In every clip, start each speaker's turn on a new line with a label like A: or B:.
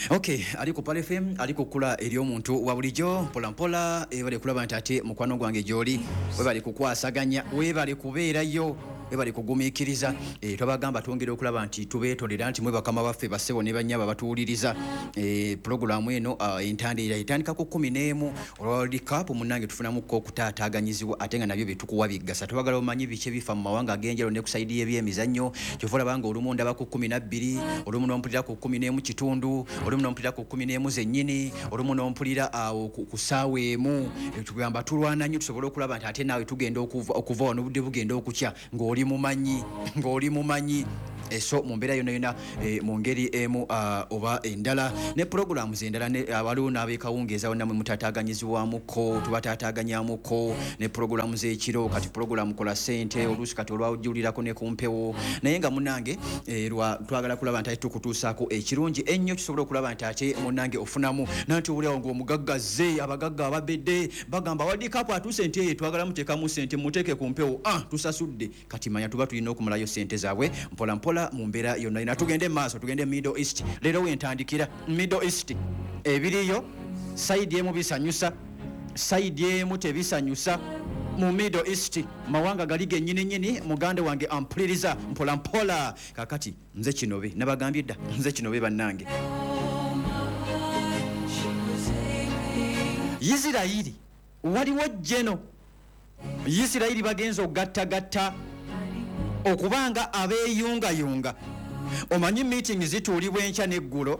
A: Okay, aliko pale FM, aliko kula elio muntu wa bulijjo mpola bali kulaba ntate mukwano gwange joli we bali kukwasaganya we bali kubeerayo we bali kugumikiriza twabagamba twongere okulaba nti tubeetolera nti mwe bakama baffe basebo ne banyaba batuuliriza programu eno intandira itandika ku 11 World Cup munange tufunamu ko kutaataganyizibwa atenga nabyo bitukuwa bigasa tubagala omanyi biche bifa mu mawanga agenjero ne kusaidia ebyemizannyo kyovula banga olumunda bako 12 olumuno mpulira ku 11 kitundu olumuno mpulira ku 11 zennyini olumuno mpulira kusaawe emu tugamba tulwana nnyo tusobola okulaba nti ate nawe tugenda okuva ono budde bugenda okukya ng'oli mumanyi eso mumbera yona mu ngeri emu oba endala ne programu zendala ne abalu n'abekawungeeza namwe mutataganyizibwamuko tubatataganyaamuko ne programu z'ekiro kati programu kola sente oluusi kati olwawujulirako ne kumpewo naye nga munange twagala kulaba nti tukutuusaako ekirungi ennyo kisobola okulaba nti ate munange ofunamu nanti obulyawo ng'omugaggaze abagagga ababedde bagamba World Cup atuuse nti eyo twagala muteekamu sente muteeke kumpewo tusasudde kati manya tuba tulina okumalayo sente zaabwe mpola mumbera yonna ina tugende maaso tugende Middle East lero wentandikira Middle East ebiriyo side emu bisanyusa side emu tebisanyusa mu Middle East mawanga galige nyini mugande wange ampuliriza mpola kakati nze kinobe nabagambye dda nze kinobe bannange Isirairi waliwo jeno Isirairi bagenzo gatta okubanga abeyunga omanyi meeting zituulibwa enkya n'eggulo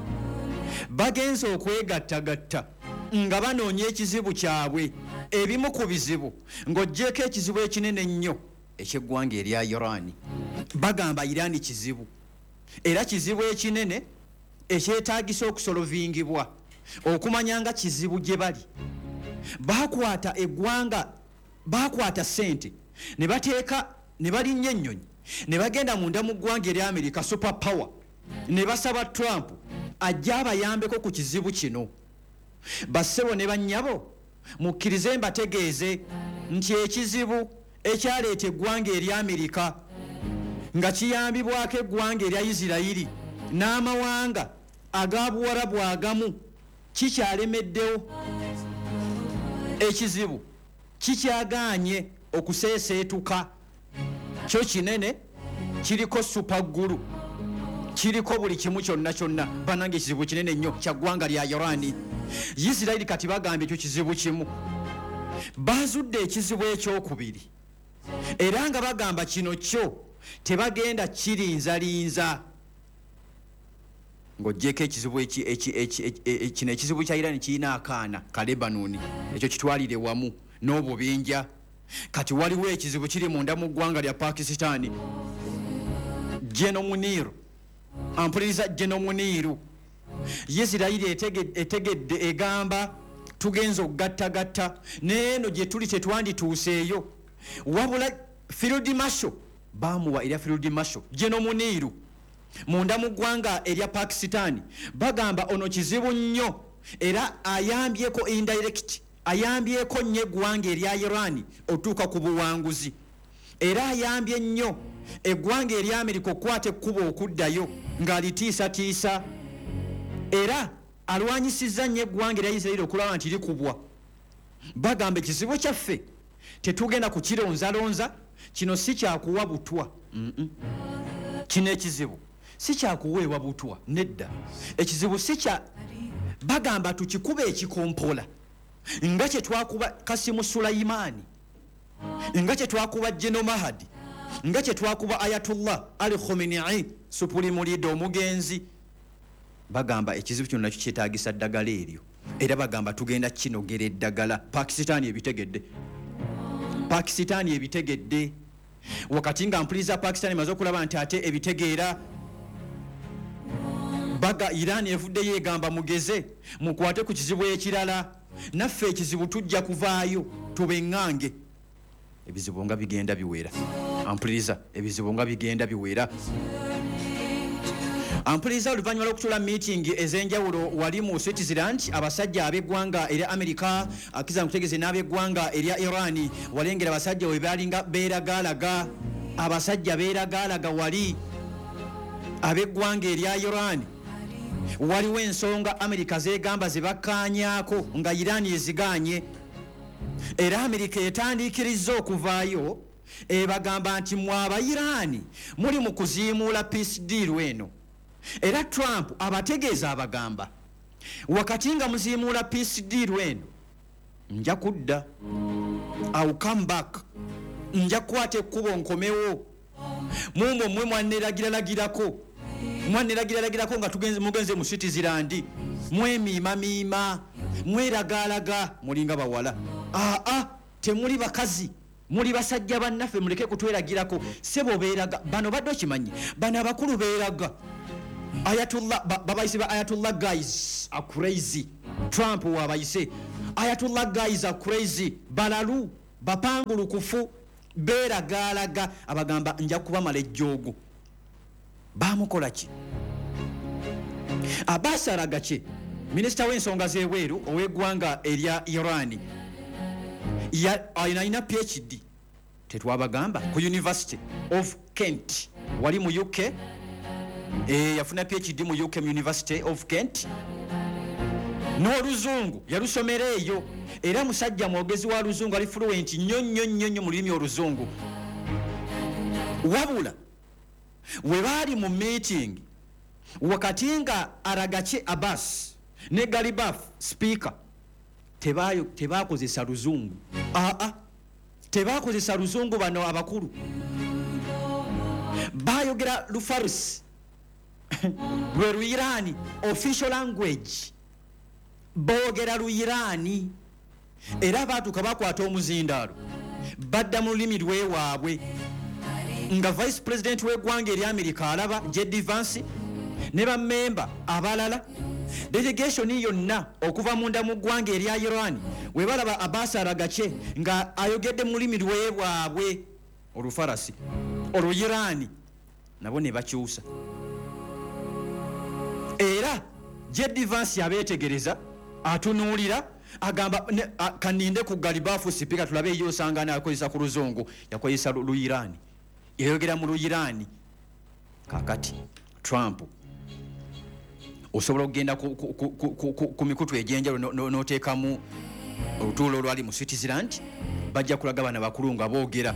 A: bagenze okwegattagatta nga banoonya ekizibu kyabwe ebimu ku bizibu ng'oggyeko ekizibu ekinene ennyo eky'eggwanga erya Iran bagamba Iran kizibu era kizibu ekinene ekyetaagisa okusolovingibwa okumanya nga kizibu gye bali bakwata eggwanga bakwata sente ne bateeka ne balinnya ennyonyi ne bagenda munda mu ggwanga erya America super power ne basaba Trump ajja abayambeko ku kizibu kino bassebo ne bannyabo mukkirize mbategeeze nti ekizibu ekyaleeta eggwanga erya America nga kiyambibwako eggwanga erya Isirairi n'amawanga ag'Abuwarabu agamu kikyalemeddewo ekizibu kikyagaanye okuseeseetuka kyo kinene kiriko superguru kiriko buli kimu kyonna banange ekizibu kinene nnyo kya ggwanga lya Iran Isirairi kati bagambye ekyo kizibu kimu bazudde ekizibu ekyokubiri era nga bagamba kino kyo tebagenda kirinzalinza ng'oggyeko ekizibu kino ekizibu kya Iran kirina akaana ka Lebanoni ekyo kitwalire wamu n'obubinja kati waliwo ekizibu kiri munda mu ggwanga lya Pakistan Jeno Muniru ampuliriza Jeno Muniru Isirairi etegedde egamba tugenza okugattagatta neeno gye tuli tetwandituuseeyo wabula Field Marshal bamuwa era Field Marshal Jeno Muniru munda mu ggwanga erya Pakistan bagamba ono kizibu nnyo era ayambyeko indirect ayambyeko nnyo eggwanga erya Iran otuuka ku buwanguzi era ayambye nnyo eggwanga erya America okukwata ekkubo okuddayo ng'alitiisatiisa era alwanyisizza nnyo eggwanga erya Isirairi okulaba nti likubwa bagamba ekizibu kyaffe tetugenda kukironzalonza kino si kyakuwa butwa kino ekizibu si kyakuweebwa butwa nedda ekizibu si kya bagamba tukikuba ekikompola nga kye twakuba Kasimu Sulaimani nga kye twakuba General Mahdi nga kye twakuba Ayatollah Ali Khamenei Supreme Leader omugenzi bagamba ekizibu kino nakyo kyetaagisa ddagala eryo era bagamba tugenda kinogera eddagala Pakistan ebitegedde wakati nga mpuliriza Pakistan emaze okulaba nti ate ebitegeera baga Iran evuddeyo egamba mugeze mukwate ku kizibu ekirala naffe ekizibu tujja kuvaayo tubeŋŋange ebizibu nga bigenda biwera ampuliriza ebizibu nga bigenda biwera ampuliriza oluvannyuma lw'okutula meeting ez'enjawulo wali mu Switzerland abasajja ab'eggwanga erya America akiza nkutegeeze n'ab'eggwanga erya Iran walengera abasajja we balinga beeragaalaga abasajja beeragaalaga wali ab'eggwanga erya Iran waliwo ensonga Amerika zegamba zebakkaanyaako nga Iran eziganye era Amerika etandikiriza okuvaayo ebagamba nti mwaba Iran muli mu kuziimuula peace deal eno era Trump abategeeza abagamba wakati nga muziimuula peace deal eno nja kudda I'll come back nja kukwata ekkubo nkomewo mumwe mmwe mwanneragiralagirako nga mugenze mu Switzerland mwemiimamiima mweragaalaga mulinga bawala temuli bakazi muli basajja bannaffe muleke kutweragirako sebo beeraga bano badde okimanyi bano abakulu beeraga Ayatollah babayise ba Ayatollah guys are crazy Trump wabayise Ayatollah guys are crazy balalu bapangulu kufu beeragaalaga abagamba nja kubamala ejjoogo bamukola ki Abbas Aragache minisita w'ensonga z'ebweru ow'eggwanga erya Iran ayina PhD tetwabagamba ku University of Kent wali mu UK yafuna PhD mu UK University of Kent n'oluzungu yalusomera eyo era musajja mwogezi wa luzungu ali fluent nnyo mu lulimi oluzungu wabula we baali mu meeting wakati nga Aragache Abbas ne Galibaf speaker tebakozesa luzungu tebakozesa luzungu bano abakulu bayogera Lufarsi lwe Luyirani official language boogera Luyirani era baatuka bakwata omuzindaalo badda mu lulimi lwewaabwe nga vice president w'eggwanga eri Amerika alaba J.D. Vance ne bammemba abalala delegation yonna okuva munda mu ggwanga erya Iran we balaba Abbas Aragache nga ayogedde mu lulimi lwebwabwe Olufarasi Oluyirani nabo ne bakyusa era J.D. Vance yabeetegereza atunuulira agamba kaninde ku Galibafu sipika tulabe eyo sangana akozesa ku luzungu yakozesa Luyirani yayogera mu Luyirani kakati Trump osobola okugenda ku mikutu egyenjalo n'oteekamu olutuulo olwali mu Switzerland bajja kulaga bana bakulu nga boogera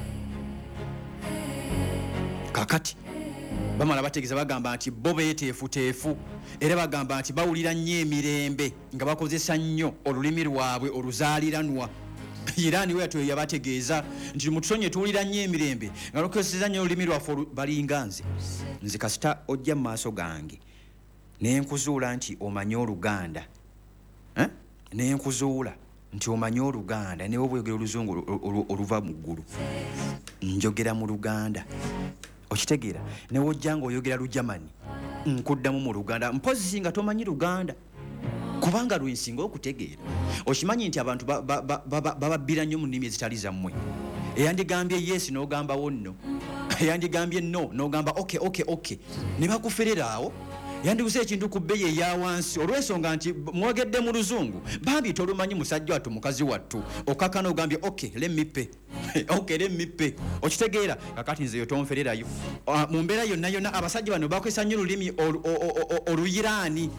A: kakati bamala bategeeza bagamba nti bo beeteefuteefu era bagamba nti bawulira nnyo emirembe nga bakozesa nnyo olulimi lwabwe oluzaaliranwa Iran we yatwe yabategeeza nti mutusonye tuwulira nnyo emirembe nga lukozesa nnyo olulimi lwaffe balinga nze kasita ojja mu maaso gange nenkuzuula nti omanyi Oluganda nenkuzuula nti omanyi Oluganda newe bweyogera oluzungu oluva mu ggulu njogera mu Luganda okitegeera newe ojja nga oyogera Lujamani nkuddamu mu Luganda mpozi nga tomanyi Luganda kubanga lwensinga okutegeera okimanyi nti abantu bababbira nnyo mu nnimi ezitali zammwe eyandigambye yes n'ogambawo nno eyandigambye no n'ogamba okay ne bakuferera awo yandibuze ekintu ku bbeeyi eya wansi olw'ensonga nti mwogedde mu luzungu bambi tolumanyi musajja wattu mukazi wattu okakana ogambye okay let me pay okitegeera kakati nze yo tonfererayo mu mbeera yonna abasajja bano bakozesa nnyo olulimi Oluyirani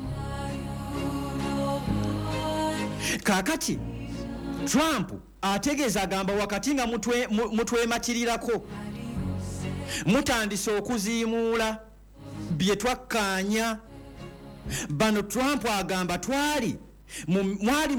A: kakati Trump ategeeza agamba wakati nga mutwematirirako mutandise okuziimuula bye twakkaanya bano Trump agamba mwali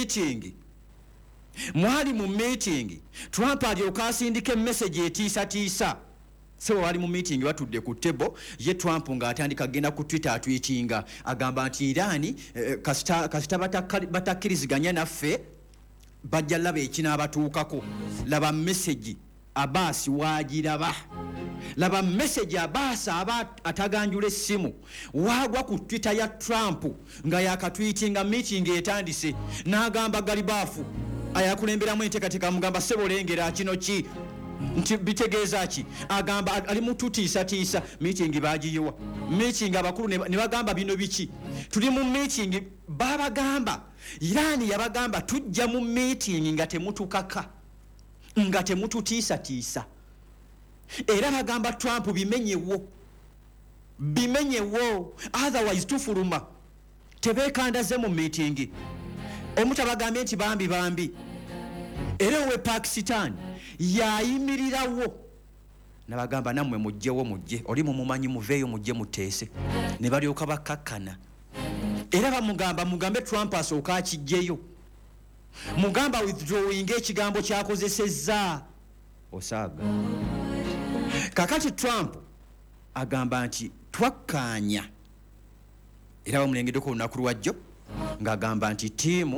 A: mu meeting Trump alyoka asindika message etiisatiisa so wali mu meeting batudde ku table ye Trump ng'atandika agenda ku Twitter atwitinga agamba nti Iran kasita batakkiriziganya naffe bajja laba ekinaabatuukako laba message Abbas waagiraba laba message Abbas aba ataganjula essimu wagwa ku Twitter ya Trump nga yakatwitinga meeting etandise n'agamba Galibafu ayakulemberamu enteekateeka mugamba sebo lengera kino ki nti bitegeeza ki agamba ali mututiisatiisa meeting bagiyiwa meeting abakulu ne bagamba bino biki tuli mu meeting babagamba Iran yabagamba tujja mu meeting nga temutukaka nga temututiisatiisa era bagamba Trump bimenyewo bimenyewo, otherwise tufuluma tebeekandaze mu meeting. Omutabagambye nti bambi era owe Pakistan yayimirirawo nabagamba nammwe mujje oli mumumanyi muveeyo mujje muteese ne balyoka bakakkana era bamugamba mugambe Trump asooka akijjeyo mugamba withdrawing ekigambo kyakozesezza osaaga kakati Trump agamba nti twakkaanya era bamulengeddeko olunaku lwajjo ng'agamba nti ttiimu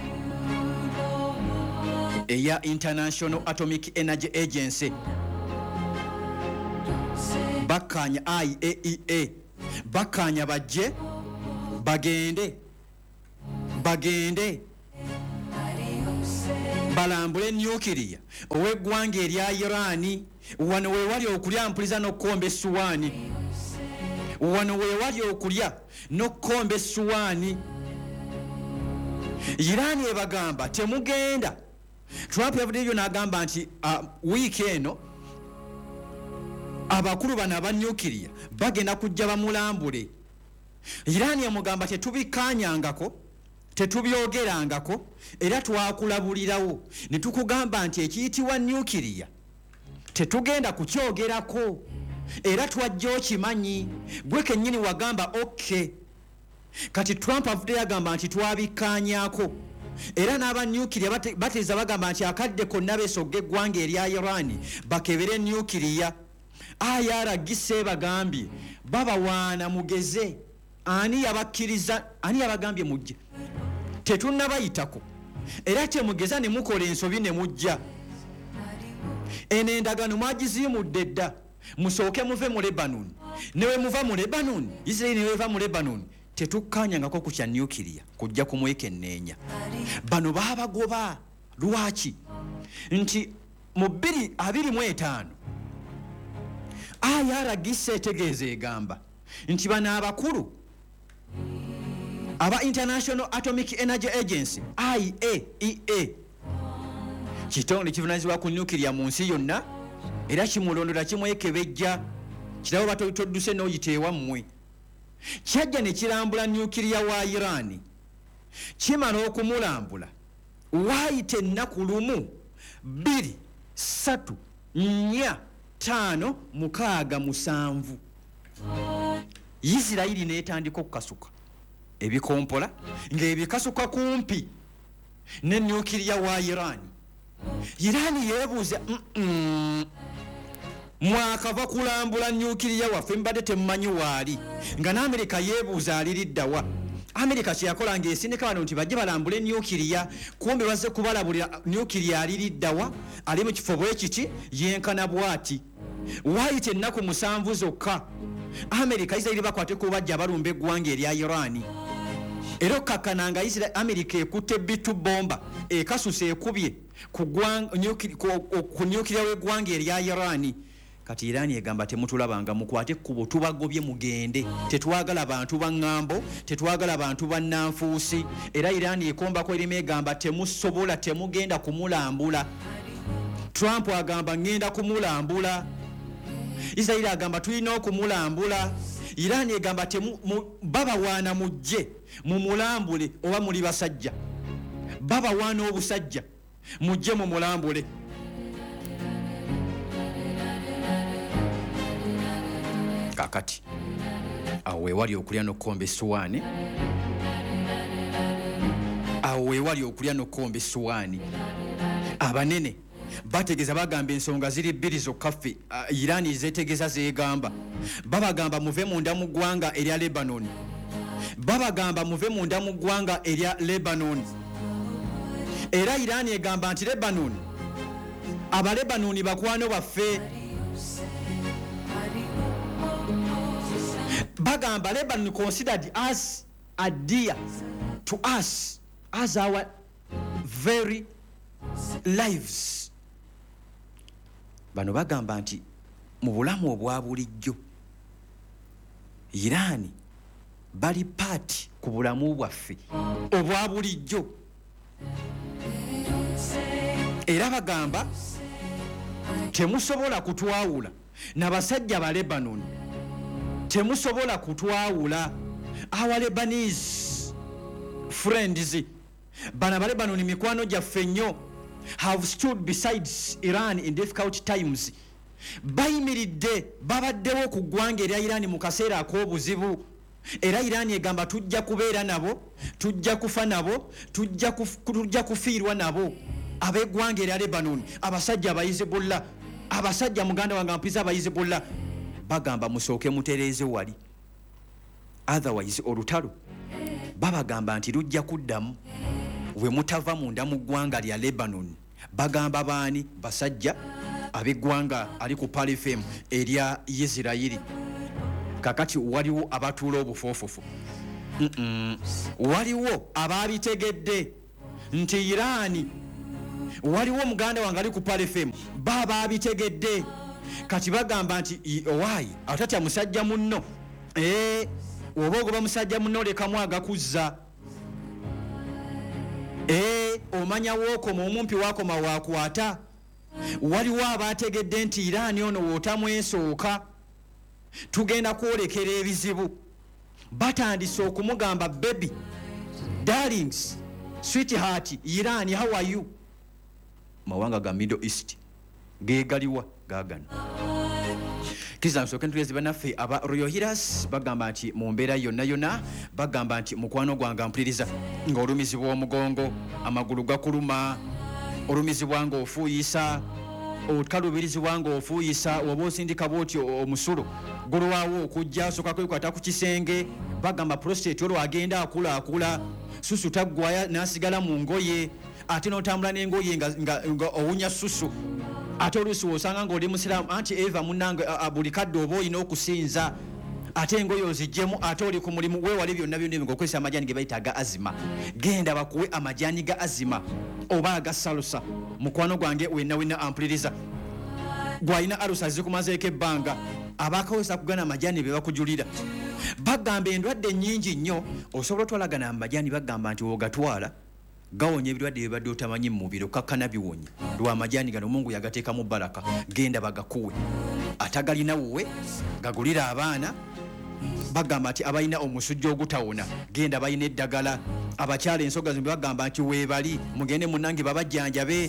A: eya International Atomic Energy Agency bakkaanya IAEA bakkaanya bajje bagende balambule nuclear ow'eggwanga erya Iran. Wano we wali okulya mpuliza n'okkomba essuwaani, wano we wali okulya n'okkomba essuwaani. Iran ebagamba temugenda. Trump yavuddeyo n'agamba nti wiiki eno abakulu bano aba nuclear bagenda kujja bamulambule. Iran yamugamba tetubikkaanyangako tetubyogerangako era twakulabulirawo ne tukugamba nti ekiyitibwa nuclear tetugenda kukyogerako era twajja okimanyi gwe kennyini wagamba okay. Kati Trump avuddeyo agamba nti twabikkaanyako era n'aba nuclear bateeza bagamba nti akadde konna beesogga eggwanga erya Iran bakebere nuclear. IRGC bagambye babawaana mugeze ani yabakkiriza ani yabagambye mujje tetunnabayitako era temugeza ne mukola ensobi ne mujja eno endagaano mwagiziyumudde dda musooke muve mu Lebanon newe muva mu Lebanon Israel newe eva mu Lebanon tetukkaanyangako ku kya nuclear kujja kumwekenneenya. Bano baabagoba lwaki nti mu 2025 IRGC etegeeza egamba nti bano abakulu aba International Atomic Energy Agency IAEA kitonde kivunaanyizibwa ku nuclear mu nsi yonna era kimulondola kimwekebejja kirabo batodduse n'oyiteewa mmwe kyajja ne kirambula nuclear wa Iran kimala okumulambula waayita ennaku lumu 2 3 4 5 6 7 Isirayiri n'etandika okukasuka ebikompola ng'ebikasuka kumpi ne nuclear wa Iran. Iran yeebuuza mwakava kulambula nuclear waffe mbadde temumanyi waali nga n'Amerika yeebuuza aliriddawa. Amerika kyeyakola ng'esindika bano nti bajje balambule nuclear kumbe bazze kubalabulira nuclear aliriddawa ali mu kifo bwe kiti yenkana bwati waayita ennaku 7 zokka Amerika Israel bakwate ku bajja balumba eggwanga erya Iran. Era okakkananga Amerika ekutte bitu bomba ekasusa ekubye ku nuclear w'eggwanga erya Iran. Kati Iran egamba temutulabanga mukwate ekkubo tubagobye mugende tetwagala bantu baŋŋambo tetwagala bantu bannanfuusi era Iran ekombako erimu egamba temusobola temugenda kumulambula. Trump agamba ngenda kumulambula. Israel agamba tulina okumulambula. Iran egamba babawaana mujje mumulambule oba muli basajja babawaana obusajja mujje mumulambule. Kakati awo wewali okulya n'okkomba essuwaani abanene bategeeza bagamba ensonga ziri 2 zokka ffe Iran zeetegeeza zeegamba babagamba muve munda mu ggwanga erya Lebanon babagamba muve munda mu ggwanga erya Lebanon era Iran egamba nti Lebanon Abalebanoni bakwano baffe bagamba Lebanon considered as a dear to us as our very lives. Bano bagamba nti mu bulamu obwa bulijjo Iran bali paati ku bulamu bwaffe obwa bulijjo era bagamba temusobola kutwawula n'abasajja ba Lebanon temusobola kutwawula. Our Lebanese friends, bana Lebanon mikwano gyaffe nnyo, have stood besides Iran in difficult times. Bayimiridde babaddewo ku ggwanga erya Iran mu kaseera ak'obuzibu, era Iran egamba tujja kubeera nabo, tujja kufa nabo, tujja kufiirwa nabo. Ab'eggwanga erya Lebanon, abasajja abayizibullah, abasajja muganda wange ampiza abayizibullah, bagamba musooke mutereeze wali, otherwise olutalo babagamba nti lujja kuddamu we mutava munda mu ggwanga lya Lebanon. Bagamba baani? Basajja ab'eggwanga ali ku Pal FM erya Isirayiri. Kakati waliwo abatuula obufoofufu, waliwo ababitegedde nti Irani, waliwo muganda wange ali ku Pal FM babitegedde. Kati bagamba nti owaayi atatya musajja munno, oba ogoba musajja munno lekamu agakuzza. Omanya wookoma omumpi waakoma waakwata. Waliwo abategedde nti Irani ono wootamwesooka tugenda kwolekera ebizibu. Batandise okumugamba baby, darlings, sweetheart, Irani, how are you? Mawanga ga Middle East gegaliwa gagano. Kiza nsooke ntuleze bannaffe aba Royal Healers bagamba nti mu mbeera yonna bagamba nti mukwano gwange mpuliriza ng'olumizibwa omugongo, amagulu gakuluma, olumizibwa ng'ofuuyisa, okalubirizibwa ng'ofuuyisa, oba osindika bw'oti omusulo gulwawo okujja osooka kwekwata ku kisenge. Bagamba prostate olwo agenda akula, susu taggwaya n'asigala mu ngoye, ate n'otambula n'engoye nga owunya susu. Ate oluusi osanga ng'oli musiraamu, anti Eva munnange buli kadde oba olina okusinza, ate engoye oziggyemu, ate oli ku mulimu. Weewale byonna ng'okozesa amajaani ge bayita aga azima. Genda bakuwe amajaani ga azima oba aga salusa. Mukwano gwange wenna ampuliriza, gwalina alusa zikumazeeko ebbanga, abaakawesa kugana amajaani be bakujulira. Bagamba endwadde nnyingi nnyo osobola otwalagana amajaani, bagamba nti ogatwala gawonya ebirwadde bibadde otamanyi mu mubiri, okakkana biwonya. Lwa majaani gano Mungu yagateeka mu baraka, genda bagakuwe. Atagalina wuwe gagulira abaana. Bagamba nti abalina omusujja ogutawona genda balina eddagala. Abakyala ensoga zimbi bagamba nti weebali mugende munnange babajjanjabe.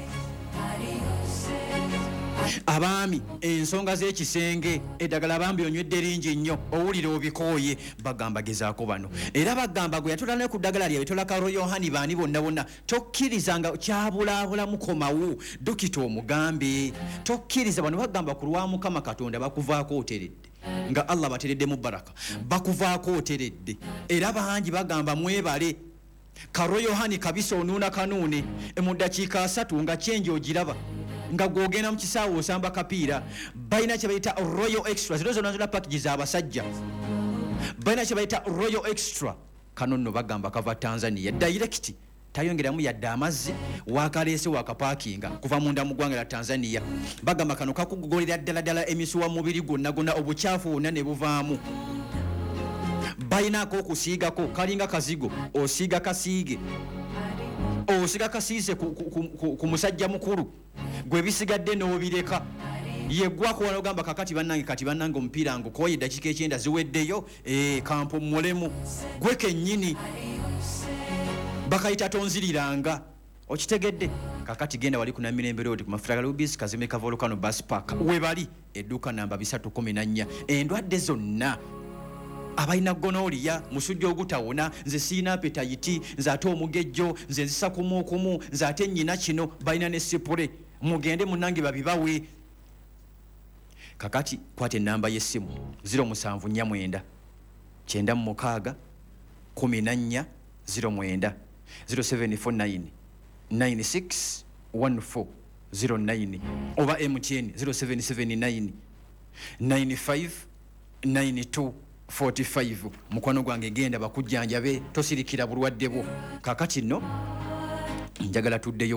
A: Abaami ensonga z'ekisenge eddagala bambi onywedde lingi nnyo owulira obikooye. Bagamba gezaako bano, era bagamba gwe yatula ne ku ddagala lyawe tolaka Yohani baani bonna tokkiriza nga kyabulaabulamu komawo dokita omugambe tokkiriza. Bano bagamba ku lwa Mukama Katonda bakuvaako oteredde, nga Allah bateredde mu baraka, bakuvaako oteredde. Era bangi bagamba mwebale. Karo Yohani kabisa onuuna kanuune mu ddakiika 3 nga kyenje ogiraba nga gwogenda mu kisaawe osamba kapiira. Balina kye bayita Royal Extra, zino zonna packages abasajja. Balina kye bayita Royal Extra. Kano nno bagamba kava Tanzania direct, tayongeramu yadde amazzi, wakaleese wakapaakinga kuva munda mu ggwanga lya Tanzania. Bagamba kano kakugogolera ddala emisuwa mubiri gwonna obukyafu bwonna ne buvaamu. Balinaako okusiigako kalinga kazigo, osiiga kasiige, osiga kasiise ku musajja mukulu, gwe bisigadde n'obireka. Yeggwako wano ogamba kakati bannange omupiira ngukoye eddakiika 9 ziweddeyo, kampo mulemu gwe kennyini bakayita tonziriranga. Okitegedde? Kakati genda wali ku Namirembe Road ku Mafraga Lubis Kazimeka Volcano Bus Park webali edduuka namba 314. Endwadde zonna abalina gonoliya, musujja ogutawona, nze siina appetite, nze ate omugejjo, nze nzisa kumu, nze ate nnyina kino, balina ne sipule, mugende munnange babibawe. Kakati kwate ennamba y'essimu 0749 96 14 09 0749 96 1409 oba MTN 0779 95 92 45. Mukwano gwange genda bakujjanjabe, tosirikira bulwadde bwo. Kakati nno njagala tuddeyo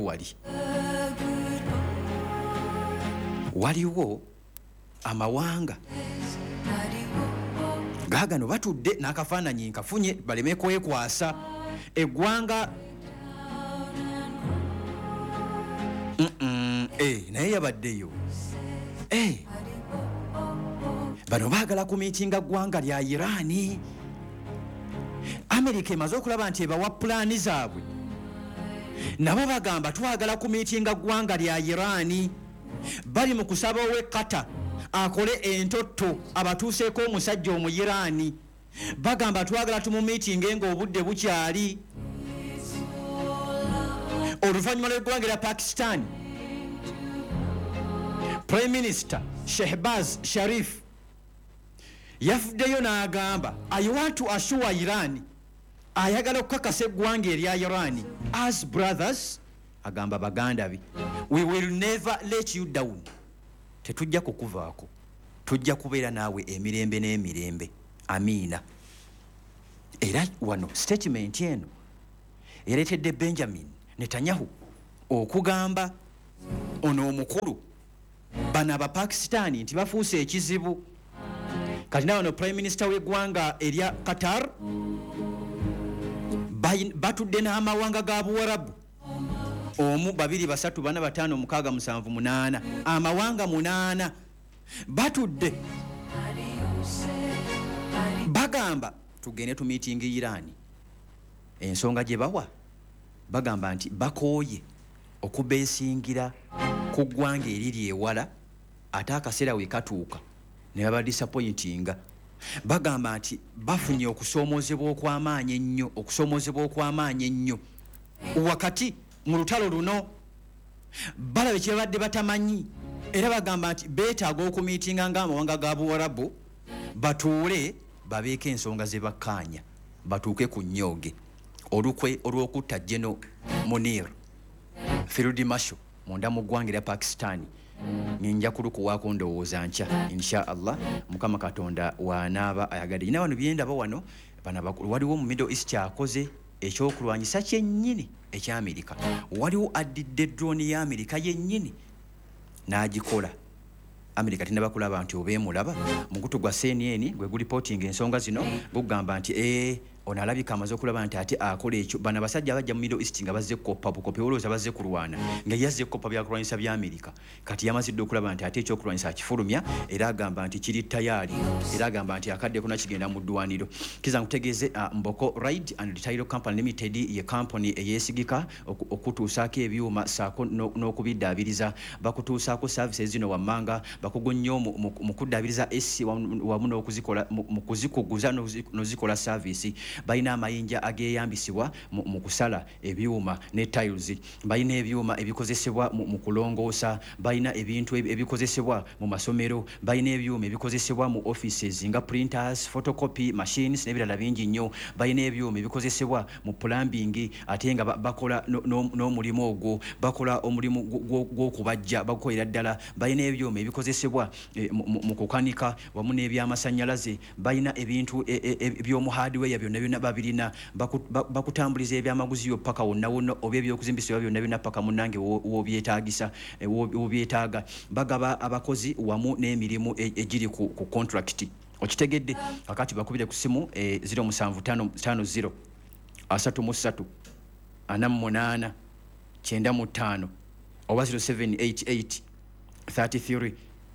A: waliwo amawanga gaagano batudde n'akafaananyi nkafunye baleme kwekwasa eggwanga. Naye yabaddeyo bano baagala kumiitinga ggwanga lya Iran. Amerika emaze okulaba nti ebawa pulaani zaabwe, nabo bagamba twagala kumiitinga ggwanga lya Iran. Bali mu kusaba owe Qatar akole entotto abatuuseeko omusajja Omuyiraani. Bagamba twagala tumumiitinge ng'obudde bukyali. Oluvannyuma lw'eggwanga lya Pakistan, Prime Minister Shehbaz Sharif yafuddeyo n'agamba I want to assure Iran, ayagala okukakasa eggwanga erya Iran as brothers, agamba baganda be, we will never let you down. Tetujja kukuvaako, tujja kubeera naawe emirembe n'emirembe. Amiina. Era wano statement eno ereetedde Benjamin Netanyahu okugamba ono omukulu bano Abapakistani nti bafuuse ekizibu. Kati naawano Prime Minister w'eggwanga erya Qatar batudde n'amawanga ga Buwarabu, 1 2 3 4 5 6 7 8, amawanga 8 batudde bagamba tugende tumiitingi Iran. Ensonga gye bawa bagamba nti bakooye okubeesingira ku ggwanga eriri ewala, ate akaseera we katuuka ne baba disappointinga. Bagamba nti bafunye okusoomoozebwa okw'amaanyi ennyo wakati mu lutalo luno. Balaba kye babadde batamanyi, era bagamba nti beetaaga okumiitinga ng'amawanga ga Buwarabu batuule babeeko ensonga ze bakkaanya, batuuke ku nnyooge. Olukwe olw'okutta General Munir Field Marshal munda mu ggwanga erya Pakistani ninja kulukuwaako ndowooza nkya insha Allah. Mukama Katonda wanaaba ayagadde. Nyina wano byendaba wano waliwo mu Middle East kyakoze ekyokulwanyisa kyennyini ekya Amerika. Waliwo addidde drone ya Amerika yennyini n'agikola. Amerika tinaba kulaba nti obeemulaba. Mugutu gwa CNN gwe gulipotinga ensonga zino gugamba nti ono alabika amaze okulaba nti ate akola ekyo. Bano abasajja abajja mu Middle East nga bazze koppa bukopi, olowooza bazze kulwana, nga yazze koppa byakulwanyisa bya Amerika. Kati yamazidde okulaba nti ate ekyokulwanyisa akifulumya, era agamba nti kiri tayaali, era agamba nti akadde kuna kigenda mu ddwaniro. Kiza nkutegeeze Mboko Ride and Retail Company Limited ye kampuni eyeesigika okutuusaako ebyuma saako n'okubiddaabiriza. Bakutuusaako services zino wammanga, bakugu nnyo mu kuddaabiriza esi wamu n'okuzikola mu kuzikuguza n'ozikola service. Balina amayinja ageeyambisibwa mu kusala ebyuma ne tiles. Balina ebyuma ebikozesebwa mu kulongoosa. Balina ebintu ebikozesebwa mu masomero. Balina ebyuma ebikozesebwa mu offices nga printers, photocopy machines n'ebirala bingi nnyo. Balina ebyuma ebikozesebwa mu plumbing, ate nga bakola n'omulimu ogwo, bakola omulimu gw'okubajja bagukolera ddala. Balina ebyuma ebikozesebwa mu kukanika wamu n'ebyamasannyalaze. Balina ebintu eby'omu hardware byonna babirina. Bakutambuliza ebyamaguzi yo paka wonna oba ebyokuzimbisibwa byonna paka munnange w'obyetaaga. Bagaba abakozi wamu n'emirimu egiri ku contract. Okitegedde? Kakati bakubire ku simu 07550 33 48 95 oba 0788 33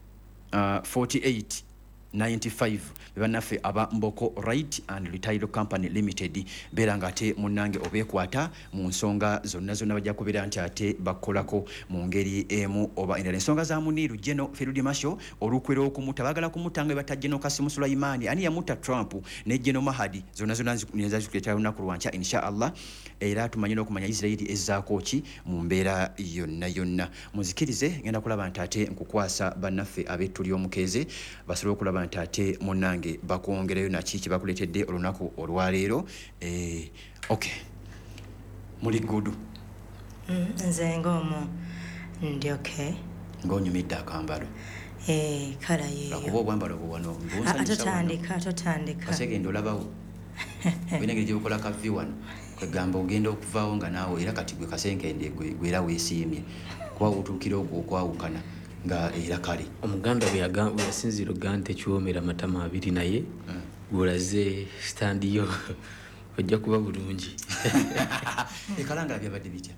A: 48 95. Bannaffe aba Mboko Ride and Retail Company Limited beera nga ate munnange obeekwata mu nsonga zonna bajja kubeera nti ate bakolako mu ngeri emu oba endala. Ensonga za Muniru General Field Marshal olukwera okumuta, baagala kumutta nga bata General Kasimu Sulaiman ani yamutta Trump ne General Mahdi zonna nzazikuleetera lunaku lwankya insha Allah. Era tumanyi n'okumanya Israeli ezzaako ki mu mbeera yonna. Muzikirize ngenda kulaba nti ate nkukwasa bannaffe ab'ettu ly'omukeeze basobole okulaba nti ate munnange bakwongereyo naki kye bakuleetedde olunaku olwaleero. Okay, muli gudu?
B: Nze ng'omu ndi okay.
A: Ng'onyumidde akambalo?
B: Kala yeeyo.
A: Lwakuba obwambalo buwano
B: totandika
A: kasegenda olabawo olina engeri gye bukola kavi wano kwegamba ogenda okuvaawo nga naawe era kati gwe kasenkende gwe era weesiimye kuba otuukira ogwo okwawukana nga era kale.
C: Omuganda bwe yasinziira ogante kiwoomera matama abiri naye gulaze standi yo ojja kuba bulungi.
A: Ekalangala byabadde bitya?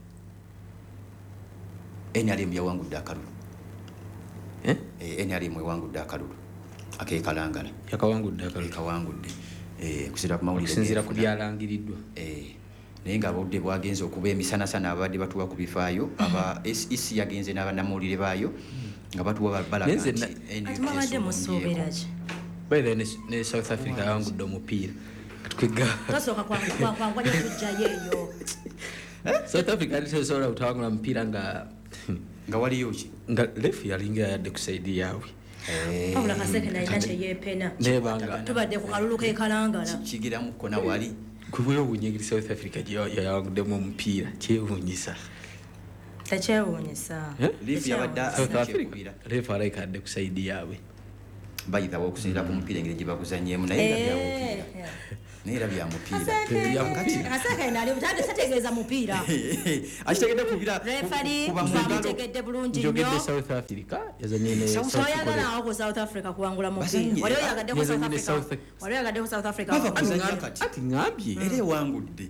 A: NRM yawangudde akalulu. NRM ewangudde akalulu. akekalangala
C: yakawangudde akalulu
A: kawangudde kusinziira ku mawulire
C: okusinziira ku byalangiriddwa
A: naye nga obudde bwagenze okuba emisanasana abadde batuwa ku bifaayo aba SEC yagenze n'abannamawulire baayo nga batuwa balaga nti
B: mubadde musuubira ki
C: baire ne South Africa yawangudde omupiira
B: tosooka kwangwanya tujjayo eyo
C: South Africa tesobola kutawangula mupiira nga
A: waliyo ki
C: nga refu yalinga yadde ku saidi yaabwe
B: pawula kaseke nalina kyeyeepena tubadde ku kalulu kekalangala
A: kigiramu kona wali
C: kubwewuunyigiri South Africa yawanguddemu omupiira kyewuunyisa
B: tekyewuunyisa
C: South Africa refu alaikadde ku saidi yaabwe
A: bayitawo okusinziira ku mupiira engeri gye baguzanyeemu naye era bya mupiira
B: kaseke nali tategeeza mupiira
A: akitegedde kubira
B: mutegedde bulungi nnyo
C: South Africa yazanye ne
B: oyagala ku South Africa kuwangula mupiira wali oyagadde ku South Africa
C: ati ngambye
A: era ewangudde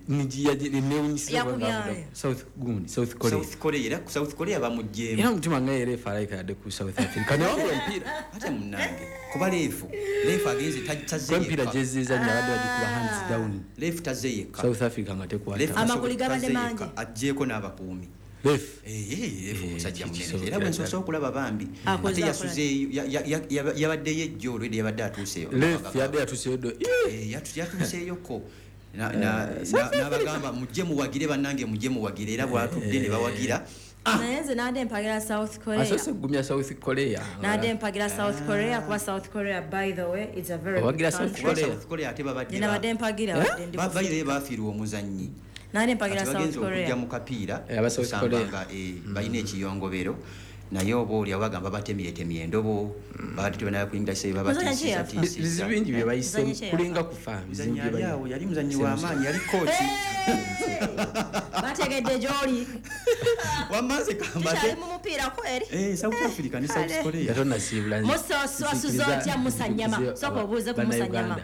A: South Korea bamugjeemu
C: era mutima nga era efa alaikadde ku South Africa newangula omupiira
A: ate munange kuba leefu agenze
C: tazeempira gyezizanya abadde bagikuba hands down
A: leefu tazeyeka
C: South Africa nga tekwata
B: amakuli gabadde mangi
A: ajjeeko n'abakuumi
C: leefu
A: musajja munene era bwensobola okulaba bambi ate yasuzeeyo yabaddeyo ejjo olwedde yabadde atuuseeyo
C: leefu yadde yatuuseeyo do
A: yatuuseeyoko n'abagamba mujje muwagire bannange mujje muwagire era bwatudde ne bawagira
B: naye nze nadde mpagira South Korea
C: asose gumya South Korea
B: nadde mpagira South Korea kuba South Korea by the way it's a very
C: Wagira
B: good
C: South
B: country
C: Korea.
A: South Korea ate babadde
B: nadde mpagira
A: babaire bafiirwa omuzannyi
B: nadde mpagira South
A: bagenza okujja
B: Korea
A: mu kapiira
C: Aba South Korea.
A: nga balina ekiyongobero naye oba oli abagamba batemyetemye endobo baati tebanaba kuyingira se
C: bizibu bingi bye bayise kulinga kufa
A: babatisizayawo yali muzannyi w'amaanyi yali kooki
B: bategedde gy'oli
A: wamaze
B: tukyali mu mupiira kweri
A: South Africa ne South Korea
C: yatonasiibula
B: muswasuza otya musanyama soka obuuze ku musanyama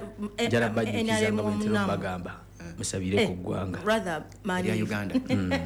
C: bagamba musabire ku ggwanga
A: ya Uganda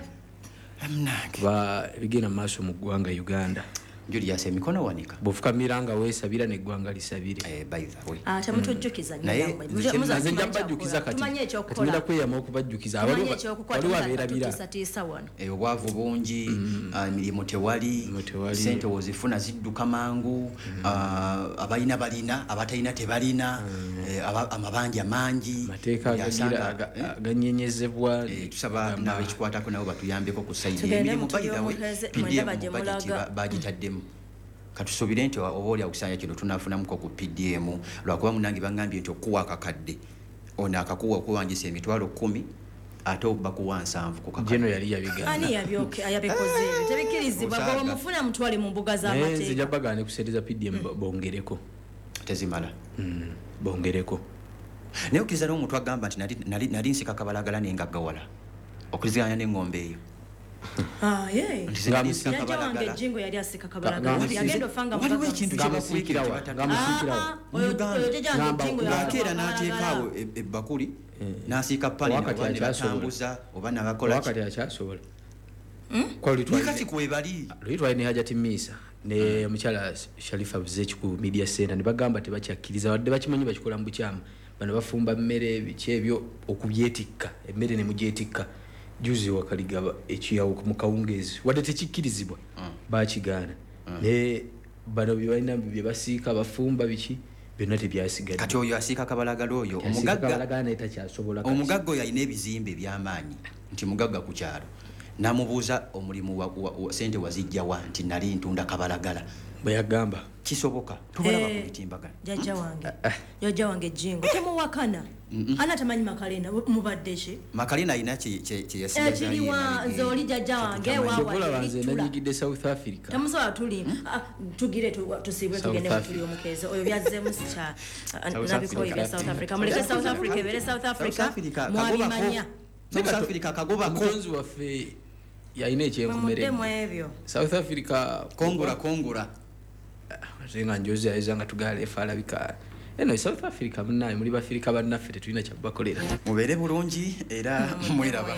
C: kuba ebigenda maaso mu ggwanga Uganda
A: Julius emikono wanika
C: bwofukamira nga weesabira neggwanga lisabire
A: by the way
B: temutujjukiza
C: nze njja mbajjukiza kati ngenda kweyama okubajjukiza waliwo abeerabira
A: obwavu bungi emirimu tewali sente wozifuna zidduka mangu abalina balina abatalina tebalina amabanja mangi
C: mateeka aganyenyezebwa
A: tusaba n'abekikwatako nabo batuyambeko ku saidi emirimu by the way PDM bagitaddemu katusuubire nti oba oli akusanya kino tunafunamuko ku PDM lwakuba munange bangambye nti okuwa akakadde ono akakuwa okuwangisa emitwalo 10 ate bakuwa 7 ku
C: kakadde yali
B: ani yabikoze tebikirizibwa bwe mufuna mutwale mu mbuga z'amateeka
C: nze jabagaane kuseereza PDM bongereko
A: tezimala
C: bongereko
A: naye okiriza n'omuntu agamba nti nali nsika kabalagala nengaggawala okuriziganya n'engombe eyo
B: jingo yali asika kabalagala yagenda ofanga
A: ngakeera n'ateekaawo ebbakuli n'asiika pani nebatambuza oba
C: wakati akyasobola kati
A: kwebali
C: lwitwali ne Hajati Misa ne omukyala Sharifa Buzeki ku media center ne bagamba tebakyakkiriza wadde bakimanyi bakikola mu bukyamu bano bafumba mmere biki ebyo okubyetikka emmere ne mugyetikka juzi wakaligaba ekiyawo mu kawungeezi wadde tekikkirizibwa bakigaana ne bano bye balina bye basiika bafumba biki byonna tebyasigadde
A: kati oyo asiika kabalagala oyo omugagga oyo alina ebizimbe eby'amaanyi nti mugagga ku kyalo namubuuza omulimu wa sente wazijjawa nti nali ntunda kabalagala
C: bwe yagamba
A: kisoboka tubalaba ku mitimbagano
B: jajja wange jingo temuwakana ana tamanyi Makalena mubadde ki
A: Makalena alina
B: kyeyasigaza nze oli jajja wange
C: wawanze nanyigidde South Africa
B: temusobola tuli tugire tusibwe tugende tuli omukezo oyo byazzeemu sikya nabikoyi bya South Africa muleke South Africa ebere South Africa mwabimanya
A: South Africa kagobako
C: mutonzi waffe yalina ekyenvumere South Africa
A: kongura
C: nga njozi ayeza nga tugala efa alabika eno South Africa munaye muli bafirika bannaffe tetulina kyabakolera
A: mubeere bulungi era mweraba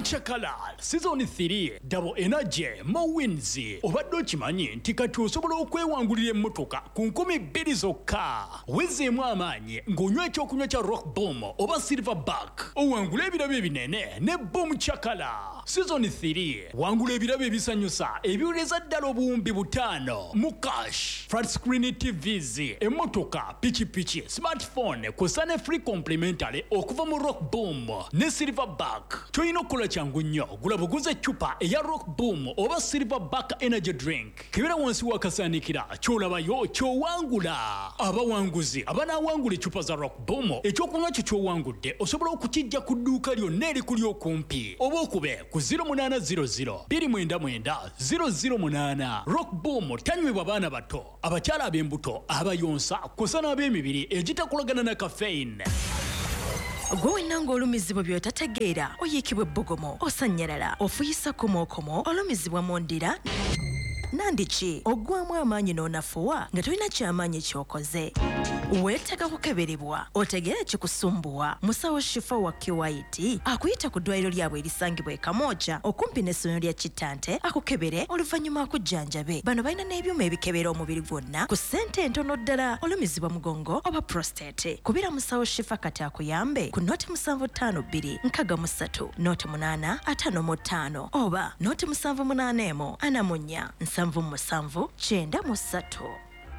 D: Chakala Season 3 Double Energy More Wins obadde okimanyi nti kati osobola okwewangulira emmotoka ku 2,000 zokka wezeemu amaanyi ng'onywa ekyokunywa kya Rock Boom oba Silverback owangula ebirabo ebinene ne Boom Chakala Season 3 wangula ebirabo ebisanyusa ebiwuleza ddala obuwumbi 5 mu cash flat screen TVs emmotoka pichipichi smartphone kusane free complimentary okuva mu Rock Boom ne Silverback toyina okukola kyangu nnyo gula buguze chupa eya Rock Boom oba Silverback energy drink kibera wansi wakasaanikira kyolabayo kyowangula abawanguzi abanawangula echupa za Rock Boom ekyokunywa kyo kyowangudde osobola okukijja ku dduuka lyonna erikuli okumpi oba okube ku 0800 299 008 Rock Boom tanywebwa baana bato abakyala ab'embuto abayonsa kusana ab'emibiri egitakolagana na caffeine
B: Gwe nanga olumizibwa byotategeera oyikibwe bbogomo osanyalala ofuyisa komokomo olumizibwa mondira nandiki ogwamu amaanyi n'onafuwa nga tolina kyamaanyi kyokoze weetaaga kukeberebwa otegeera kikusumbuwa musawo shifa wa kiwaiti akuyita ku ddwaliro lyabwe erisangibwa e Kamooja okumpi n'essomero lya Kitante akukebere oluvannyuma akujjanjabe bano balina n'ebyuma ebikebera omubiri gwonna ku ssente entono ddala olumizibwa mugongo oba prostate kubira musawo shifa kati akuyambe ku noti 752 63 noti 855 oba noti 781 anamunya 7 93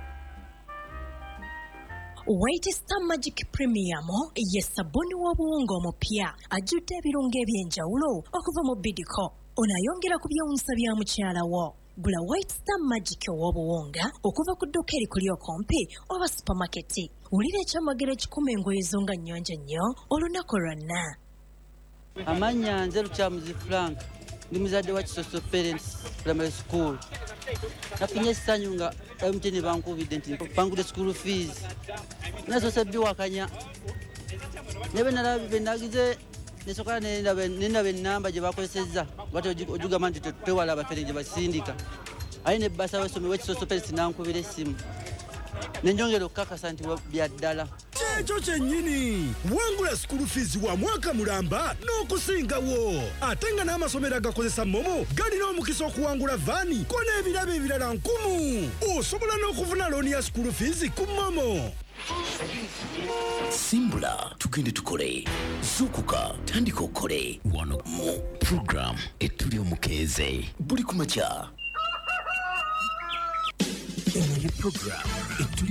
B: White Star Magic Premium ye sabuni w'obuwunga omupya ajjudde ebirungo eby'enjawulo okuva mu Bidco onayongera ku byewunsa bya mukyala wo gula White Star Magic w'obuwunga okuva ku dduuka erikuli okumpi oba supermarket wulira ekyamagero ekikuma engoye zo nga nnyonjo nnyo olunaku lwonna
E: Amanya nze Lukyamuzi Frank ndi muzadde wa Kisoso Parents Primary School nafunye essanyu nga MTN bankubidde nti bangudde school fees nasoose biwakanya nebe nalabe nagize nesokola nenaba ennamba gye bakozesezza bati ojugamba nti twewala abafere gye basindika aye ne bbasa w'essomero w'Ekisoso Parents nankubira essimu nenjongera okukakasa nti bya ddala
F: ekyo kyennyini wangula school fees wa mwaka mulamba n'okusingawo ate nga n'amasomero agakozesa momo galina omukisa okuwangula vaani ko n'ebirabo ebirala 1,000 osobola n'okufuna looni ya school fees ku momo
G: Simbula tugende tukole zukuka tandika okole wano mu program etuli omukeeze buli kumakya eno program etuli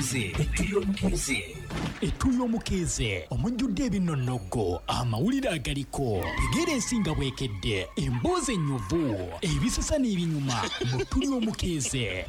G: omukeeze
D: omujjudde ebinonnogo amawulire agaliko tegeera ensinga bwekedde emboozi ennyuvu ebisasa n'ebinyuma mu tuli omukeeze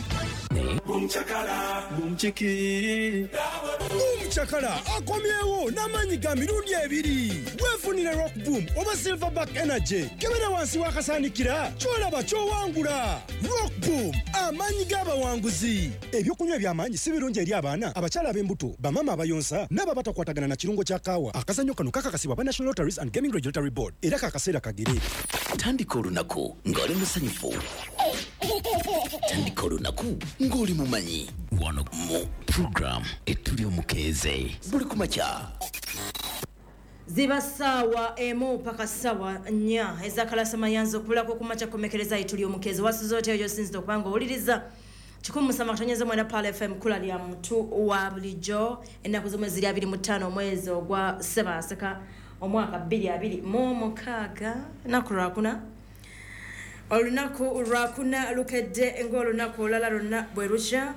F: Chakala akomyewo n'amaanyi ga mirundi 2 weefunire Rock Boom oba Silverback energy kebera wansi wakasaanikira kyolaba kyowangula Rock Boom amaanyi g'abawanguzi ebyokunywa eby'amaanyi si birungi eri abaana abakyala ab'embuto bamama abayonsa n'aba batakwatagana na kirungo kya kaawa akazannyo kano kakakasibwa ba National Lotteries and Gaming Regulatory Board era kakaseera kagere
G: tandika olunaku ng'oli musanyufu tandika olunaku ng'oli mumanyi wano mu program etuli omukeeze buli kumakya
B: ziba ssaawa emu paka ssaawa 4 ezakalasa mayanza okubulako kumakya komekereza etuli omukeeze wasuza otya eyo sinzita okubanga owuliriza 107.9 Pal FM kula lya muntu wa bulijjo ennaku z'omwezi 25 omwezi ogwa Ssebaseka omwaka 2026 naku lwakuna olunaku lwakuna lukedde ng'olunaku olulala lwonna bwe lukya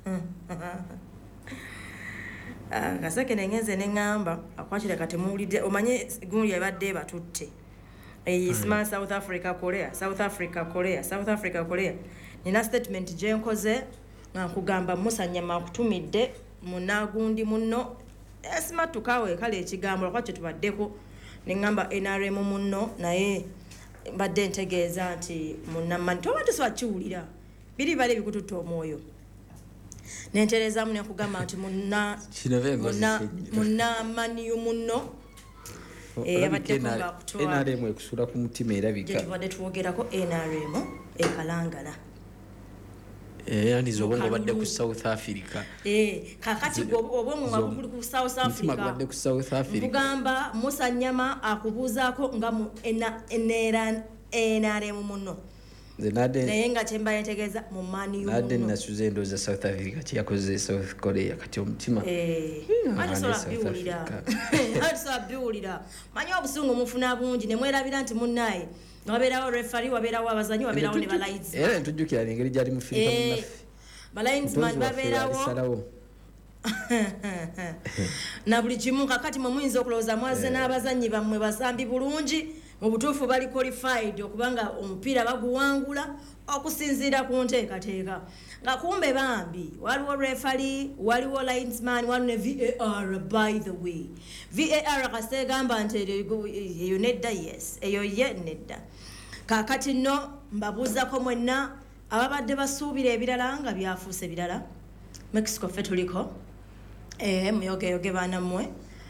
B: kaseke nengenze neŋŋamba akwakira kati muwulidde omanye gundi yabadde batutte Smart South Africa Korea nina statement gye nkoze nkugamba musanyama akutumidde munagundi munno Smart tukawe kale ekigambo lwakwa kye tubaddeko neŋŋamba NRM munno naye mbadde ntegeeza nti munnamani toba tusobola kiwulira biri bale bikututte omwoyo nentereezaamu nekugamba nti munnamaniyu munno yabaddeko ngaakutwala
C: NRM ekusula ku mutima erabika
B: gye tubadde twogerako NRM ekalangala
C: Andizo obongo badde ku South Africa.
B: Kakati obongo ngabuli ku South Africa.
C: Badde ku South Africa.
B: Mugamba Musa Nyama akubuzaako nga mu NRM muno. Naye nga kyemba yentegeza mu mani y'omuno.
C: Nadde nasuze endowooza South Africa kyeyakoze South Korea kati omutima.
B: Atisobola biwulira. Manyi obusungu mufuna bungi ne mwerabira nti munnaye. Wabeerawo referee, wabeerawo abazanyi, wabeerawo ne balayinzi.
C: Era ntujjukira engeri gyali mu Filipa munnaffe.
B: Balayinzi man babeerawo. Na buli kimu kakati mwe muyinza okulowooza mwaze n'abazanyi bammwe basambi bulungi mu butuufu bali qualified okubanga omupiira baguwangula okusinziira ku nteekateeka nga kumbe bambi waliwo referee, waliwo linesman, waliwo ne VAR. By the way, VAR kasegamba nti eyo nedda, yes, eyo ye nedda. Kakati no mbabuuzako mwenna ababadde basuubira ebirala nga byafuuse birala. Mexico ffe tuliko muyogeyoge baana mmwe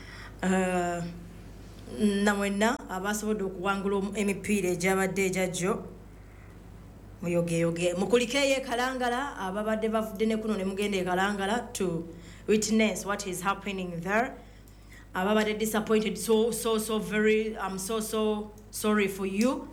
B: na mwenna abasobodde okuwangula emipiira egyabadde ejajjo muyogeyoge mukulikeyo Kalangala ababadde bavudde ne kuno ne mugenda e Kalangala to witness what is happening there. Ababadde disappointed, so very, I'm so sorry for you.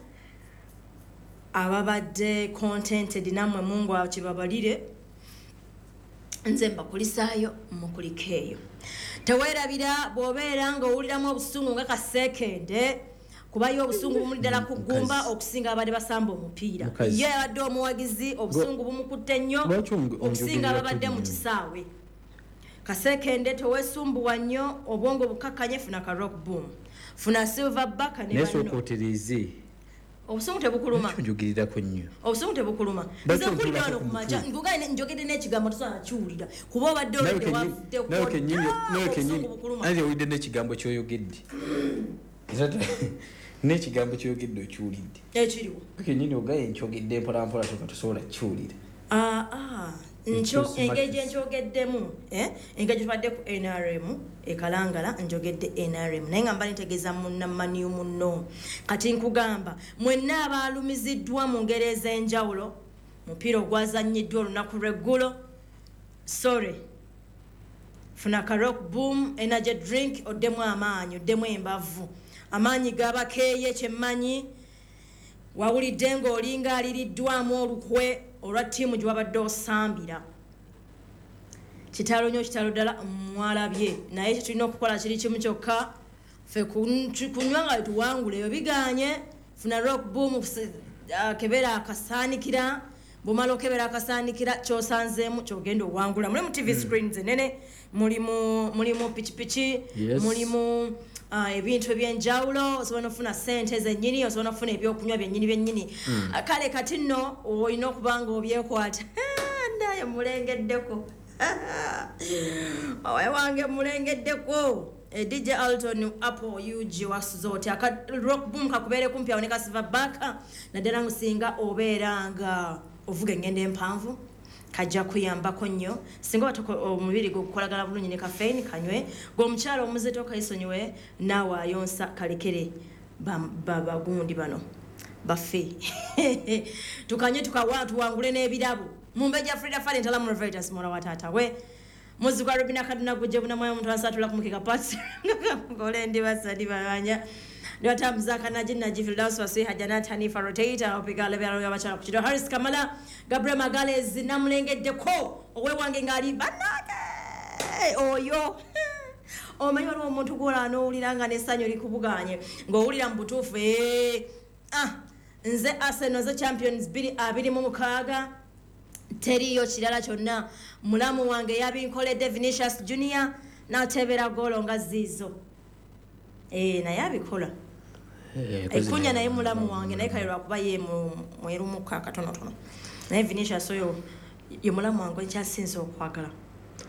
B: Ababadde contented namwe Mungu akibabalire. Nze mbakulisaayo mukulikeyo. Teweerabira bw'obeera ng'owuliramu obusungu nga kasekende kubayo obusungu bumuddala ku ggumba okusinga abadde basamba omupiira. Ye abadde omuwagizi obusungu bumukutte nnyo okusinga ababadde mu kisaawe. Kasekende teweesumbuwa nnyo obwongo bukakkanye funa ka rock boom. Funa silver back ne
C: banno.
B: Obusungu tebukuluma.
C: Njugirirako nnyo.
B: Obusungu tebukuluma. Nze mpulira wano ku makya ngugaine njogedde n'ekigambo tosobola kiwulira kuba obadde olwadde wavudde ku obusungu bukuluma.
C: Naye owulidde n'ekigambo ky'oyogedde. N'ekigambo ky'oyogedde okiwulidde.
B: Ekiriwo.
C: Kennyini ogaye nkyogedde mpolampola tosobola kiwulira.
B: Engeri gyenkyogeddemu engeri gyetubadde ku NRM e Kalangala njogedde NRM naye nga mbali ntegeeza munnamaniyu munno kati nkugamba mwenna abaalumiziddwa mu ngeri ez'enjawulo mupiira ogwazannyiddwa olunaku lw'eggulo sorry funa ka rock boom energy drink oddemu amaanyi oddemu embavu amaanyi gabakeeye kyemmanyi wawulidde ng'olinga aliriddwamu olukwe olwa ttiimu gye wabadde osambira kitalo nnyo kitalo ddala mwalabye naye kye tulina okukola kiri kimu kyokka ffe kunywa nga tuwangula eyo biganye funa rock boom kebera akasaanikira bumala okebera akasaanikira kyosanzeemu kyogenda owangula mulimu TV screens enene mulimu pikipiki mulimu ebintu ebyenjawulo osobola nofuna sente zennyini osobola nofuna ebyokunywa byennyini kale kati nno olina okuba nga obyekwata naye mulengeddeko owe wange mulengeddeko DJ Alton Apple UG wasuzoti aka rock boom kakubeere kumpi awo ne kasiva baka naddala ngusinga obeera nga ovuga engendo empanvu kajja kuyambako nnyo singa omubiri gukolagala bulungi ne kafeini kanywe gw'omukyalo omuzito kayisonyiwe naawe ayonsa kalekere bagundi bano baffe tukanye tuwangule n'ebirabo mumbeja Frida Fale ntala Muravitas mwana wa taata we muzikwa Rubina Kaduna guje buna moyo muntu asatula kumukika pati ngole ndi basadi babanya Ndotambuza kanaji na Jifildaus wasi hajana Hanifa Rotator opigala byalo yabachala kuchido Haris Kamala Gabriel Magales namulengedeko owe wange ngali banake oyo omanyi waliwo omuntu gwola anowulira n'essanyu likubuganye ng'owulira mu butuufu nze Arsenal ze Champions 2026 teriyo kirala kyonna mulamu wange yabinkoledde Vinicius Junior n'atebera goolo nga ziizo naye abikola ekunya naye mulamu wange naye kale lwakuba ye mwerumuka katonotono naye Vinicius oyo ye mulamu wange nkyasinza okwagala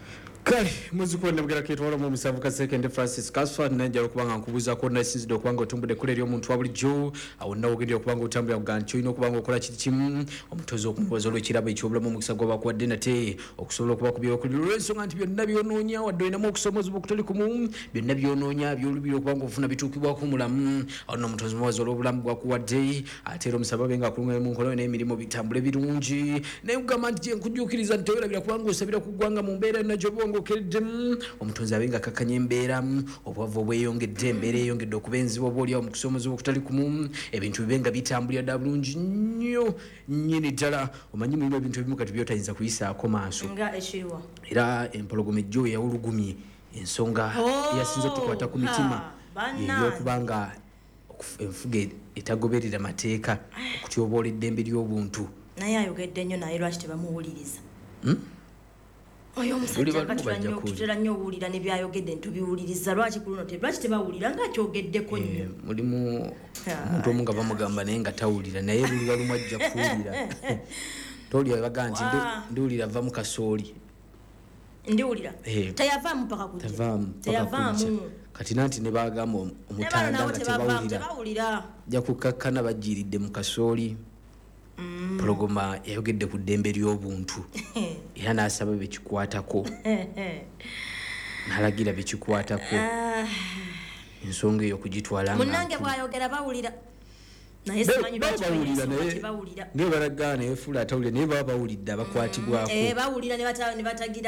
C: kale muzikwenda bugera ketwala mu misavu ka second Francis Kasfa najja okubanga nkubuza ko nasinzidde okubanga otumbudde kule eri omuntu wa bulijjo awo nawo ogedde okubanga otambula kugancho ino okubanga okola kiti kimu omutozo okumubaza olw'ekirabo ekyobulamu omukisa gw'abakuwadde nate okusobola okuba kubira okuli olw'ensonga nti byonna byonoonya wadde olinamu okusomozebwa okutali kumu byonna byonoonya byolubira okubanga ofuna bituukibwako mulamu awo n'omutozi mubaza olw'obulamu bwakuwadde ate era omusaba benga akulunga mu nkola n'emirimu bitambule birungi naye kugamba nti nkujjukiriza nti tewerabira kubanga osabira ku ggwanga mu mbeera najobonga okeddemu omutonzi abenga akakanya embeera obwavu obweyongedde embeera eyongedde okubenziba oba oliawo mu kusomozebwa okutali kumu ebintu bibenga bitambulira ddala bulungi nnyo nnyini ddala omanyi mulimu ebintu ebimu kati byotayinza kuyisaako maaso era empologoma ejjo eyawulugumye ensonga eyasinza otukwata ku mitima eyokubanga enfuga etagoberera mateeka okutyoboola eddembe ly'obuntu
B: naye ayogedde nnyo naye lwaki tebamuwuliriza oyo omusajja katutera nnyo owulira ne byayogedde ntubiwuliriza lwaki ku luno lwaki tebawulira ng'akyogeddeko nnyo
C: mulimu omuntu omu nga bamugamba naye nga tawulira naye luliba lumu ajja kuwulira towulira baga nti ndiwulira ava mu kasooli
B: ndiwulira teyavaamu paka kujja
C: kati nanti ne bagamba omutanda nga tebawulira ajja kukakkana bajjiridde mu kasooli pologoma yayogedde ku ddembe ly'obuntu era n'asaba bekikwatako n'alagira bekikwatako ensonga eyo kugitwala
B: munnange bw'ayogera bawulira naye simanyi lwaki bawulira
C: naye balagana naye fuula atawulira naye baba bawulidde abakwatibwako
B: bawulira ne batagira